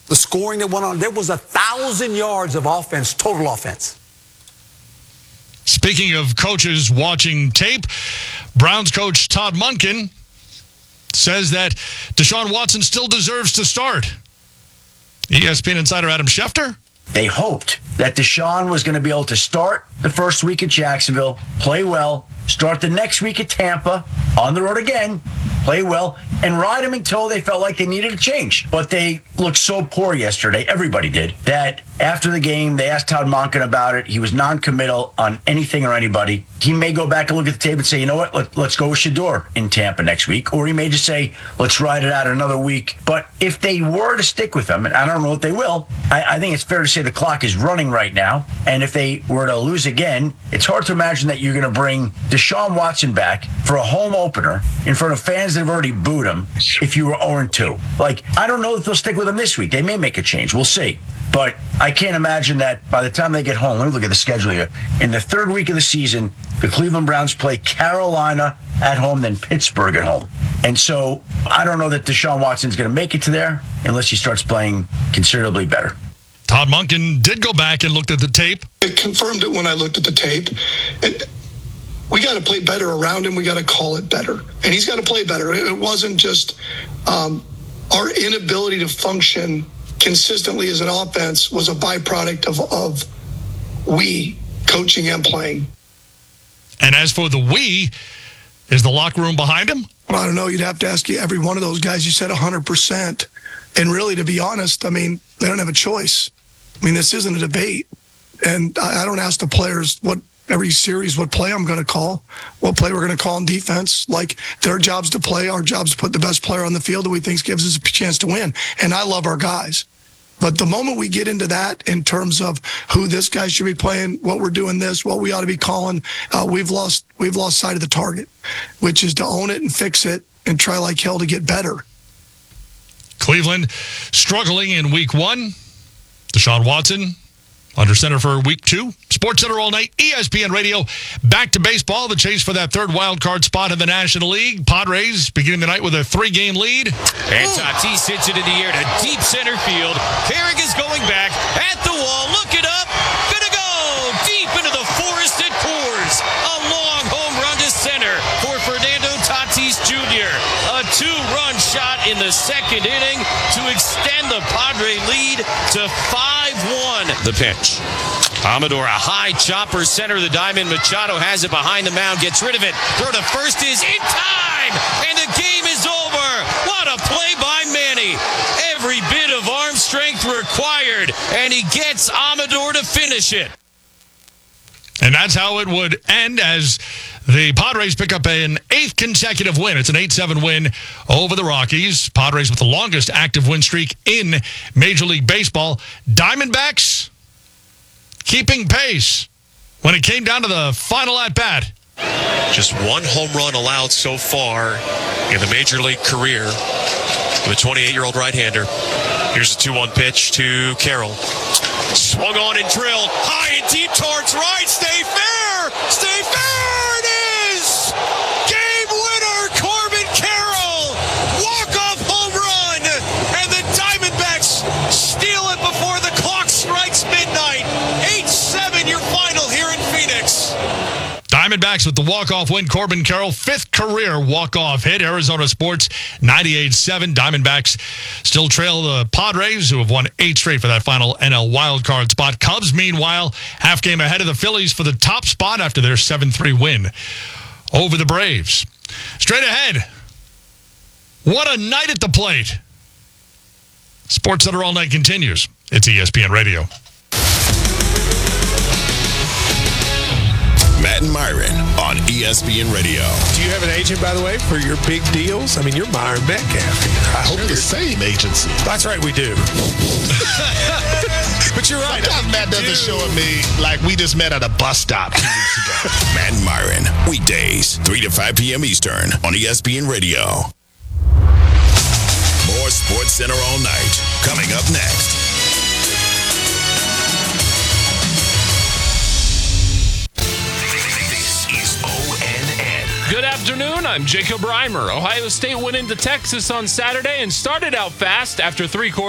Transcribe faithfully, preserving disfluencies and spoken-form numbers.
the scoring that went on, there was a thousand yards of offense, total offense. Speaking of coaches watching tape, Browns coach Todd Monken says that Deshaun Watson still deserves to start. E S P N insider Adam Schefter. They hoped that Deshaun was going to be able to start the first week at Jacksonville, play well, start the next week at Tampa, on the road again, play well, and ride him until they felt like they needed a change. But they looked so poor yesterday, everybody did, that after the game, they asked Todd Monken about it. He was non-committal on anything or anybody. He may go back and look at the tape and say, you know what, Let, let's go with Shedeur in Tampa next week. Or he may just say, let's ride it out another week. But if they were to stick with him, and I don't know if they will, I, I think it's fair to say the clock is running right now. And if they were to lose again, it's hard to imagine that you're going to bring Deshaun Watson back for a home opener in front of fans that have already booed him if you were oh and two. Like, I don't know if they'll stick with him this week. They may make a change. We'll see. But I can't imagine that by the time they get home, let me look at the schedule here. In the third week of the season, the Cleveland Browns play Carolina at home, then Pittsburgh at home. And so I don't know that Deshaun Watson's going to make it to there unless he starts playing considerably better. Todd Monken did go back and looked at the tape. It confirmed it when I looked at the tape. And we got to play better around him. We got to call it better. And he's got to play better. It wasn't just um, our inability to function consistently as an offense was a byproduct of, of we coaching and playing. And as for the we, is the locker room behind him? Well, I don't know. You'd have to ask you every one of those guys. You said one hundred percent. And really, to be honest, I mean, they don't have a choice. I mean, this isn't a debate. And I, I don't ask the players what every series what play I'm going to call, what play we're going to call in defense. Like, their job's to play, our job's to put the best player on the field that we think gives us a chance to win. And I love our guys. But the moment we get into that in terms of who this guy should be playing, what we're doing this, what we ought to be calling, uh, we've lost we've lost sight of the target, which is to own it and fix it and try like hell to get better. Cleveland struggling in week one. Deshaun Watson under center for week two. Sports Center all night, E S P N Radio. Back to baseball, the chase for that third wild card spot in the National League. Padres beginning the night with a three-game lead. And Tatis hits it in the air to deep center field. Carrick is going back at the wall. Look it up. Gonna go deep into the forested Coors. A long home run to center for Fernando Tatis Junior A two-run shot in the second inning to extend the Padre lead to five one. The pitch. Amador, a high chopper, center of the diamond. Machado has it behind the mound, gets rid of it. Throw to first is in time, and the game is over. What a play by Manny. Every bit of arm strength required, and he gets Amador to finish it. And that's how it would end as the Padres pick up an eighth consecutive win. It's an eight seven win over the Rockies. Padres with the longest active win streak in Major League Baseball. Diamondbacks keeping pace when it came down to the final at-bat. Just one home run allowed so far in the Major League career for the twenty-eight-year-old right-hander. Here's a two one pitch to Carroll. Swung on and drilled. High and deep towards right. Stay fair. Stay fair. It is. Game winner, Corbin Carroll. Walk-off home run. And the Diamondbacks steal it before the clock strikes midnight. eight seven your final here in Phoenix. Diamondbacks with the walk-off win. Corbin Carroll, fifth career walk-off hit. Arizona Sports ninety-eight seven. Diamondbacks still trail the Padres, who have won eight straight for that final N L wildcard spot. Cubs, meanwhile, half game ahead of the Phillies for the top spot after their seven three win over the Braves. Straight ahead, what a night at the plate. Sports Center all night continues. It's E S P N Radio. Matt and Myron on E S P N Radio. Do you have an agent, by the way, for your big deals? I mean, you're Myron Metcalf here. I hope They're the same agency. That's right, we do. But you're right. Sometimes Matt doesn't show at me like we just met at a bus stop two weeks ago. Matt and Myron, weekdays, three to five p.m. Eastern on E S P N Radio. More Sports Center all night. Coming up next. Good afternoon, I'm Jacob Reimer. Ohio State went into Texas on Saturday and started out fast after three quarters.